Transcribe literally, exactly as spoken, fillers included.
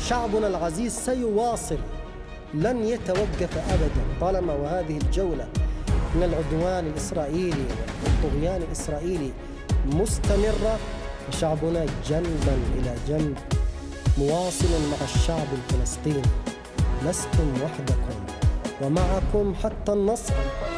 شعبنا العزيز سيواصل، لن يتوقف أبدا طالما وهذه الجولة من العدوان الإسرائيلي والطغيان الإسرائيلي مستمرة. وشعبنا جنبا إلى جنب مواصل مع الشعب الفلسطيني. لستم وحدكم ومعكم حتى النصر.